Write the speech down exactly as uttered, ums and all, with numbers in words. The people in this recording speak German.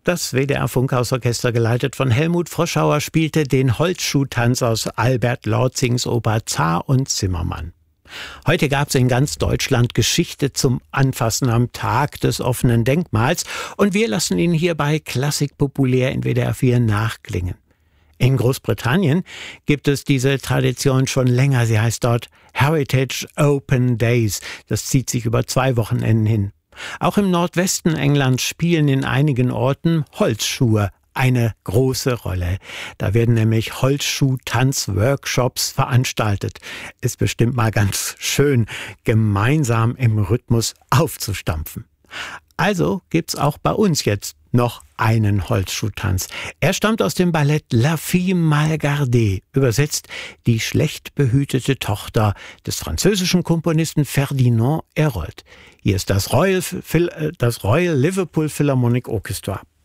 Das W D R-Funkhausorchester, geleitet von Helmut Froschauer, spielte den Holzschuhtanz aus Albert Lorzings Oper Zar und Zimmermann. Heute gab es in ganz Deutschland Geschichte zum Anfassen am Tag des offenen Denkmals und wir lassen ihn hier bei Klassik populär in W D R vier nachklingen. In Großbritannien gibt es diese Tradition schon länger. Sie heißt dort Heritage Open Days. Das zieht sich über zwei Wochenenden hin. Auch im Nordwesten Englands spielen in einigen Orten Holzschuhe eine große Rolle. Da werden nämlich Holzschuh-Tanz-Workshops veranstaltet. Ist bestimmt mal ganz schön, gemeinsam im Rhythmus aufzustampfen. Also gibt's auch bei uns jetzt noch einen Holzschuhtanz. Er stammt aus dem Ballett La Fille Mal Gardée, übersetzt die schlecht behütete Tochter des französischen Komponisten Ferdinand Hérold. Hier ist das Royal, Phil, das Royal Liverpool Philharmonic Orchestra.